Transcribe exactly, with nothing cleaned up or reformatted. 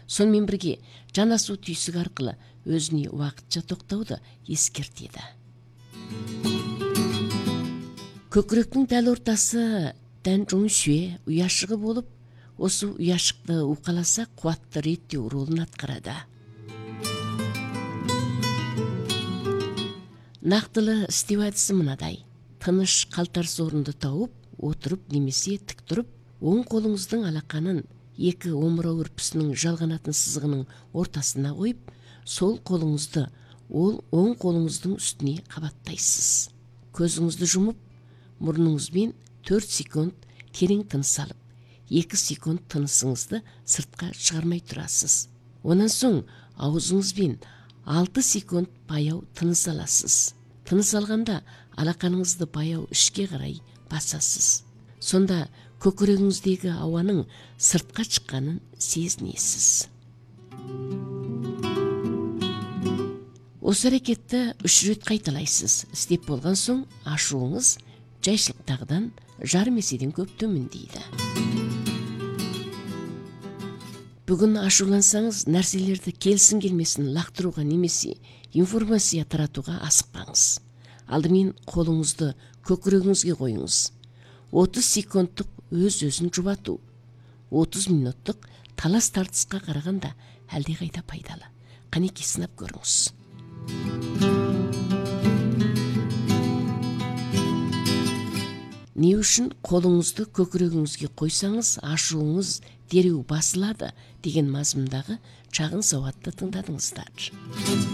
Сонымен бірге жанасуу түйсүк аркылы өзүнө убакытча токтоуду эскертеді. Көкүрөктүн дал ортасы дән жоң шүе уяшыгы болуп, осу уяшыкты укаласа кубатты реттөө ролун аткарады. Нактылы істеу әдісі мынадай. Тыныш калтарыс орунду тауып, отуруп немесе тик туруп, оң колуңуздун алаканын эки омуроо үрпүсүнүн жалганатын сызыгынын ортасына коюп, сол колуңузду ол оң колуңуздун үстүнө кабаттайсыз. Көзүңүздү жумуп, мурнуңузбен төрт секунд терең тыныс алып, эки секунд тынысыңызды сыртка чыгармай турасыз. Онан соң аузуңузбен алты секунд баяу тыныс аласыз. Тыныс алганда алаканыңызды баяу ишке карай басасыз. Сонда көкүрөгүңүздөгү абанын сыртка чыкканын сезинесиз. Осы аракетти үч рет кайталайсыз. Істеп болгон соң ашууңуз жайшылыктагыдан жарым эседен көп төмөндөйдү. Бүгүн ашуулансаңыз, нерселерди келсин келмесин лактырууга немесе информация таратууга асыкпаңыз. Алдымен колуңузду көкүрөгүңүзгө коюңуз. отуз секундтук өз өзүн жубатуу отуз мүнөттүк талас тартыска караганда алде кайда пайдалы. Канеки сынап көрүңүз. Не үчүн колуңузду көкүрөгүңүзгө койсаңыз ашууңуз дереу басылады деген мазмундагы чагын сабатты тыңдадыңыздар.